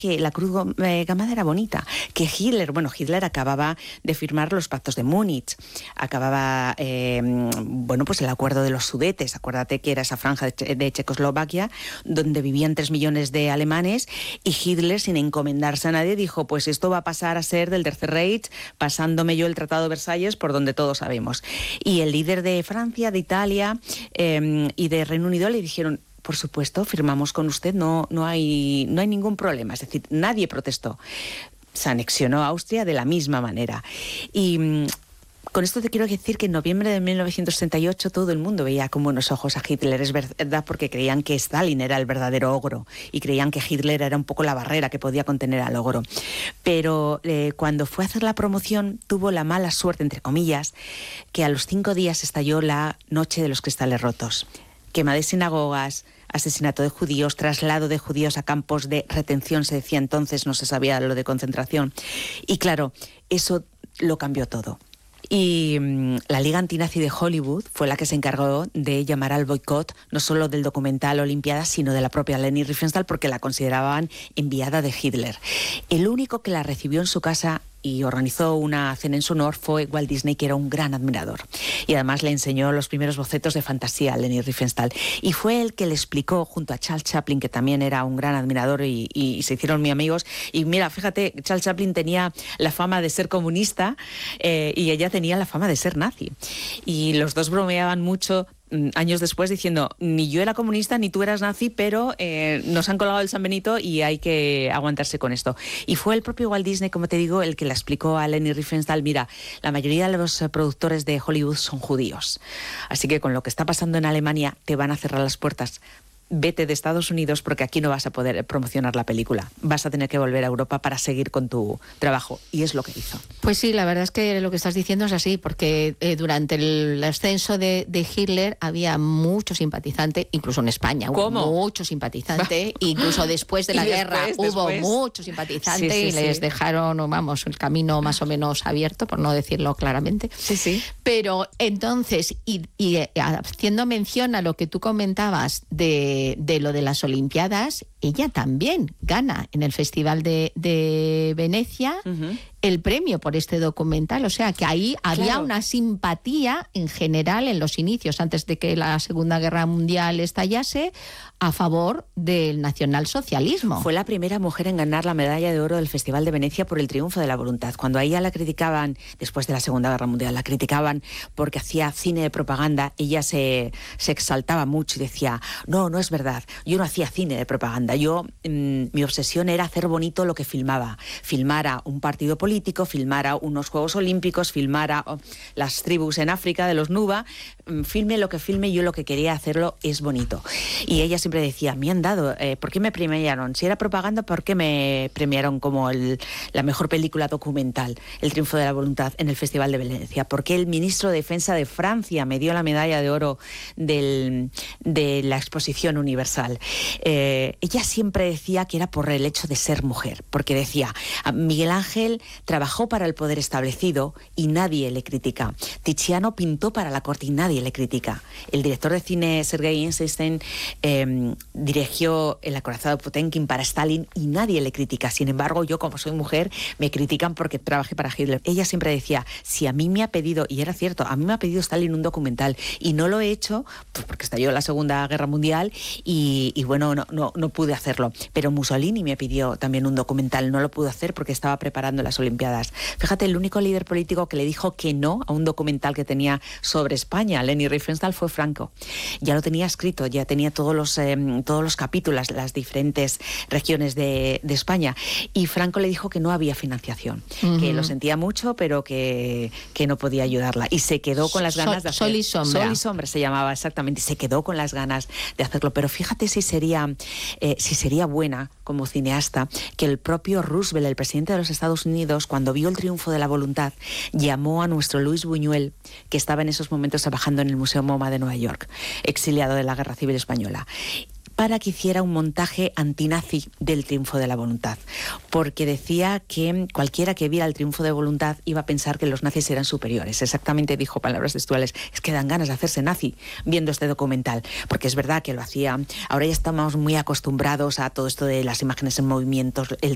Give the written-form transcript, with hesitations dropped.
que la Cruz Gamada era bonita, que Hitler acababa de firmar los pactos de Múnich, acababa, pues el acuerdo de los Sudetes, acuérdate que era esa franja de Checoslovaquia, donde vivían 3 millones de alemanes, y Hitler, sin encomendarse a nadie, dijo, pues esto va a pasar a ser del Tercer Reich, pasándome yo el Tratado de Versalles, por donde todos sabemos. Y el líder de Francia, de Italia y de Reino Unido le dijeron, por supuesto, firmamos con usted, no hay ningún problema. Es decir, nadie protestó. Se anexionó a Austria de la misma manera. Y con esto te quiero decir que en noviembre de 1968 todo el mundo veía con buenos ojos a Hitler. Es verdad, porque creían que Stalin era el verdadero ogro y creían que Hitler era un poco la barrera que podía contener al ogro. Pero cuando fue a hacer la promoción tuvo la mala suerte, entre comillas, que a los 5 días estalló la Noche de los Cristales Rotos. Quema de sinagogas, asesinato de judíos, traslado de judíos a campos de retención, se decía entonces, no se sabía lo de concentración. Y claro, eso lo cambió todo. Y la Liga Antinazi de Hollywood fue la que se encargó de llamar al boicot, no solo del documental Olimpiadas, sino de la propia Leni Riefenstahl, porque la consideraban enviada de Hitler. El único que la recibió en su casa y organizó una cena en su honor fue Walt Disney, que era un gran admirador. Y además le enseñó los primeros bocetos de fantasía a Leni Riefenstahl. Y fue el que le explicó, junto a Charles Chaplin, que también era un gran admirador y se hicieron muy amigos. Y mira, fíjate, Charles Chaplin tenía la fama de ser comunista y ella tenía la fama de ser nazi. Y los dos bromeaban mucho años después diciendo, ni yo era comunista ni tú eras nazi, pero nos han colgado el San Benito y hay que aguantarse con esto. Y fue el propio Walt Disney, como te digo, el que le explicó a Leni Riefenstahl, mira, la mayoría de los productores de Hollywood son judíos, así que con lo que está pasando en Alemania te van a cerrar las puertas. Vete de Estados Unidos porque aquí no vas a poder promocionar la película. Vas a tener que volver a Europa para seguir con tu trabajo. Y es lo que hizo. Pues sí, la verdad es que lo que estás diciendo es así, porque durante el ascenso de Hitler había mucho simpatizante, incluso en España hubo mucho simpatizante, incluso después de la guerra hubo mucho simpatizante y les dejaron, el camino más o menos abierto, por no decirlo claramente. Sí, sí. Pero entonces, y haciendo mención a lo que tú comentabas de lo de las Olimpiadas, ella también gana en el Festival de Venecia el premio por este documental. O sea, que ahí había una simpatía en general en los inicios, antes de que la Segunda Guerra Mundial estallase, a favor del nacionalsocialismo. Fue la primera mujer en ganar la medalla de oro del Festival de Venecia por el triunfo de la voluntad. Cuando a ella la criticaban, después de la Segunda Guerra Mundial, la criticaban porque hacía cine de propaganda, ella se exaltaba mucho y decía, no es verdad, yo no hacía cine de propaganda, mi obsesión era hacer bonito lo que filmaba. Filmara un partido político, filmara unos Juegos Olímpicos, filmara las tribus en África de los Nuba, filme lo que filme, yo lo que quería hacerlo es bonito. Y ella siempre decía, me han dado, ¿por qué me premiaron? Si era propaganda, ¿por qué me premiaron como la mejor película documental, El triunfo de la voluntad, en el Festival de Venecia? ¿Por qué el ministro de Defensa de Francia me dio la medalla de oro de la Exposición Universal? Ella siempre decía que era por el hecho de ser mujer, porque decía, Miguel Ángel trabajó para el poder establecido y nadie le critica. Tiziano pintó para la corte y nadie le critica. El director de cine Sergei Eisenstein dirigió El acorazado Potemkin para Stalin y nadie le critica. Sin embargo, yo, como soy mujer, me critican porque trabajé para Hitler. Ella siempre decía, si a mí me ha pedido, y era cierto, a mí me ha pedido Stalin un documental y no lo he hecho, pues porque estalló la Segunda Guerra Mundial y bueno, no pude hacerlo. Pero Mussolini me pidió también un documental, no lo pude hacer porque estaba preparando las Olimpiadas. Fíjate, el único líder político que le dijo que no a un documental que tenía sobre España, Leni Riefenstahl, fue Franco. Ya lo tenía escrito, ya tenía todos los capítulos, las diferentes regiones de España, y Franco le dijo que no había financiación, que lo sentía mucho, pero que no podía ayudarla, y se quedó con las ganas de hacer... Sol y Sombra. Sol y Sombra se llamaba, exactamente, y se quedó con las ganas de hacerlo. Pero fíjate si sería buena como cineasta, que el propio Roosevelt, el presidente de los Estados Unidos, cuando vio el triunfo de la voluntad, llamó a nuestro Luis Buñuel, que estaba en esos momentos trabajando en el Museo MoMA de Nueva York, exiliado de la Guerra Civil Española, para que hiciera un montaje antinazi del triunfo de la voluntad, porque decía que cualquiera que viera el triunfo de voluntad iba a pensar que los nazis eran superiores. Exactamente dijo, palabras textuales, es que dan ganas de hacerse nazi viendo este documental, porque es verdad que lo hacía. Ahora ya estamos muy acostumbrados a todo esto de las imágenes en movimientos, el